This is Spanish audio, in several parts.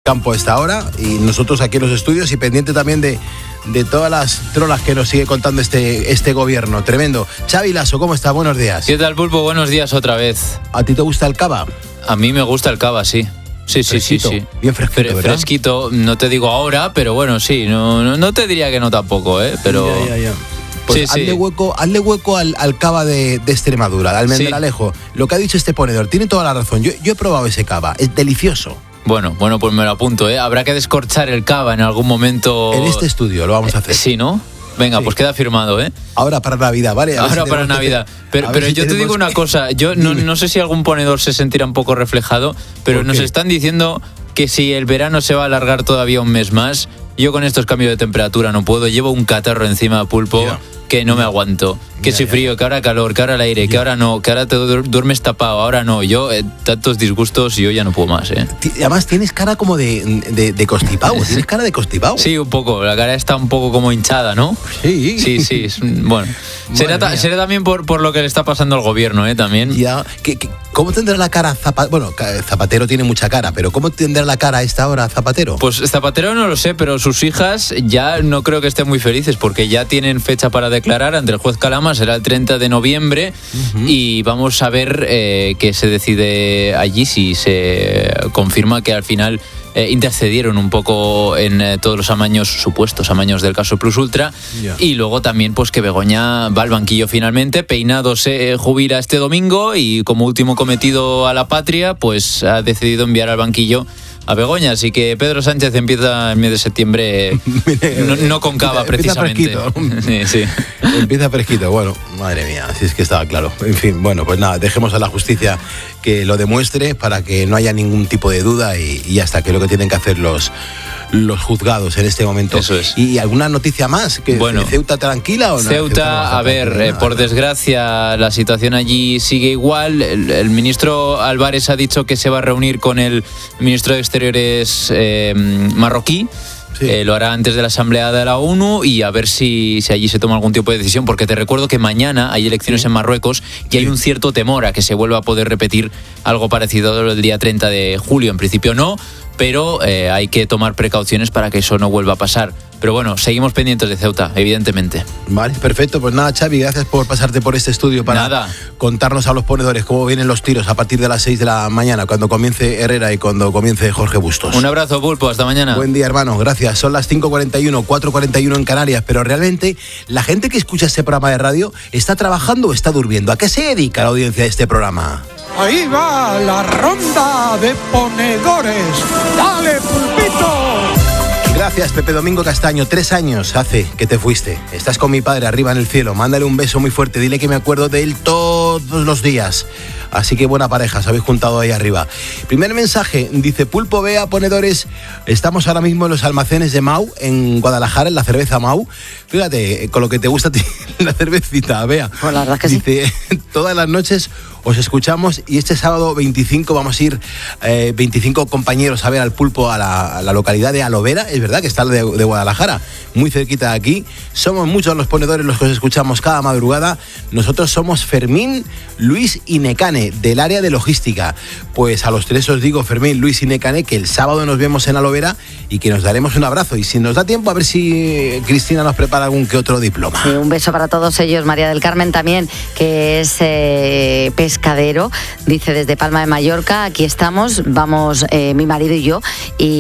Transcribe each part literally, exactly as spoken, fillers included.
campo a esta hora y nosotros aquí en los estudios y pendiente también de, de todas las trolas que nos sigue contando este, este gobierno. Tremendo. Xavi Lasso, ¿cómo está? Buenos días. ¿Qué tal, Pulpo? Buenos días otra vez. ¿A ti te gusta el cava? A mí me gusta el cava, sí. Sí, sí, sí, sí. Bien fresquito, Fre- ¿verdad? Fresquito, no te digo ahora, pero bueno, sí. No, no, no te diría que no tampoco, ¿eh? Pero... Ya, ya, ya. Pues sí, hazle, sí. Hueco, hazle hueco al, al cava de, de Extremadura, al Almendralejo. Sí. Lo que ha dicho este ponedor, tiene toda la razón. Yo, yo he probado ese cava, es delicioso. Bueno, bueno, pues me lo apunto, ¿eh? Habrá que descorchar el cava en algún momento. En este estudio lo vamos a hacer. Eh, sí, ¿no? Venga, sí. Pues queda firmado, ¿eh? Ahora para Navidad, ¿vale? Ahora si para Navidad. Que... Pero, pero si yo tenemos... te digo una cosa, yo no, no sé si algún ponedor se sentirá un poco reflejado, pero nos están diciendo que si el verano se va a alargar todavía un mes más, yo con estos cambios de temperatura no puedo, llevo un catarro encima, Pulpo, yeah. que no me aguanto. Que si frío, que ahora calor, que ahora el aire, que ahora no, que ahora te duermes tapado, ahora no. Yo, eh, tantos disgustos, yo ya no puedo más, ¿eh? Además tienes cara como de, de, de constipado, tienes cara de constipado. Sí, un poco, la cara está un poco como hinchada, ¿no? Sí. Sí, sí, es, bueno. Será, ta, será también por, por lo que le está pasando al gobierno, ¿eh? También. Ya, ¿qué, qué, ¿cómo tendrá la cara Zapatero? Bueno, Zapatero tiene mucha cara, pero ¿cómo tendrá la cara a esta hora Zapatero? Pues Zapatero no lo sé, pero sus hijas ya no creo que estén muy felices, porque ya tienen fecha para declarar ante el juez Calama, será el treinta de noviembre, uh-huh. y vamos a ver eh, qué se decide allí, si se confirma que al final eh, intercedieron un poco en eh, todos los amaños, supuestos amaños del caso Plus Ultra, yeah. y luego también pues que Begoña va al banquillo finalmente, Peinado se jubila este domingo y como último cometido a la patria, pues ha decidido enviar al banquillo a Begoña, así que Pedro Sánchez empieza el mes de septiembre no, no con cava, empieza, precisamente. Empieza fresquito. Sí, sí. Empieza fresquito, bueno, madre mía, si es que estaba claro. En fin, bueno, pues nada, dejemos a la justicia que lo demuestre para que no haya ningún tipo de duda y, y hasta que lo que tienen que hacer los los juzgados en este momento. Eso es. ¿Y alguna noticia más? ¿Que bueno, Ceuta tranquila o no? Ceuta, Ceuta a ver, eh, por desgracia la situación allí sigue igual. El, el ministro Álvarez ha dicho que se va a reunir con el ministro de Exteriores eh, marroquí. Sí. Eh, lo hará antes de la Asamblea de la ONU y a ver si, si allí se toma algún tipo de decisión, porque te recuerdo que mañana hay elecciones sí. en Marruecos y sí. hay un cierto temor a que se vuelva a poder repetir algo parecido el día treinta de julio. En principio no, pero eh, hay que tomar precauciones para que eso no vuelva a pasar. Pero bueno, seguimos pendientes de Ceuta, evidentemente. Vale, perfecto. Pues nada, Xavi, gracias por pasarte por este estudio para nada. contarnos a los ponedores cómo vienen los tiros a partir de las seis de la mañana, cuando comience Herrera y cuando comience Jorge Bustos. Un abrazo, Pulpo, hasta mañana. Buen día, hermano, gracias. Son las cinco cuarenta y uno, cuatro cuarenta y uno en Canarias, pero realmente la gente que escucha este programa de radio está trabajando o está durmiendo. ¿A qué se dedica la audiencia de este programa? Ahí va la ronda de ponedores. ¡Dale, Pulpito! Gracias, Pepe Domingo Castaño. Tres años hace que te fuiste. Estás con mi padre arriba en el cielo. Mándale un beso muy fuerte. Dile que me acuerdo de él todos los días. Así que buena pareja, os habéis juntado ahí arriba. Primer mensaje, dice Pulpo, Bea, ponedores. Estamos ahora mismo en los almacenes de Mau, en Guadalajara, en la cerveza Mau. Fíjate, con lo que te gusta a ti, la cervecita, Bea. Pues la verdad que dice, sí. Todas las noches os escuchamos y este sábado veinticinco vamos a ir eh, veinticinco compañeros a ver al Pulpo a la, a la localidad de Alovera, es verdad que está de, de Guadalajara, muy cerquita de aquí. Somos muchos los ponedores los que os escuchamos cada madrugada. Nosotros somos Fermín, Luis y Necane, del área de logística. Pues a los tres os digo, Fermín, Luis y Necane, que el sábado nos vemos en Alovera y que nos daremos un abrazo. Y si nos da tiempo, a ver si Cristina nos prepara algún que otro diploma. Sí, un beso para todos ellos. María del Carmen también, que es eh, pescadero, dice desde Palma de Mallorca, aquí estamos, vamos eh, mi marido y yo,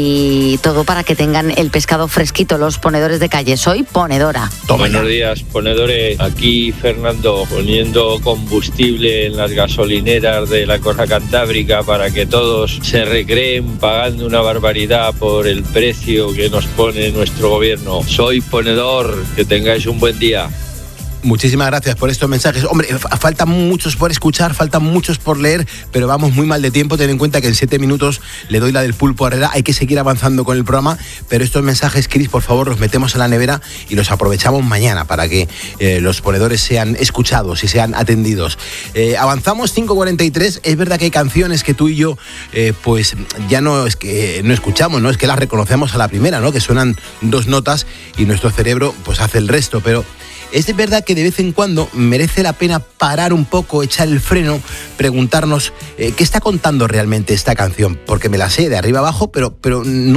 y todo para que tengan el pescado fresquito, los ponedores de calle. Soy ponedora. Toma. Buenos días, ponedores. Aquí Fernando, poniendo combustible en las gasolineras de la Costa Cantábrica para que todos se recreen pagando una barbaridad por el precio que nos pone nuestro gobierno. Soy ponedor, que tengáis un buen día. Muchísimas gracias por estos mensajes. Hombre, faltan muchos por escuchar, faltan muchos por leer, pero vamos muy mal de tiempo. Ten en cuenta que en siete minutos le doy la del Pulpo Herrera. Hay que seguir avanzando con el programa, pero estos mensajes, Cris, por favor, los metemos en la nevera y los aprovechamos mañana para que eh, los ponedores sean escuchados y sean atendidos. Eh, avanzamos cinco cuarenta y tres. Es verdad que hay canciones que tú y yo, eh, pues ya no es que no escuchamos, no es que las reconocemos a la primera, ¿no? Que suenan dos notas y nuestro cerebro pues hace el resto, pero es verdad que de vez en cuando merece la pena parar un poco, echar el freno, preguntarnos eh, qué está contando realmente esta canción, porque me la sé de arriba abajo, pero, pero no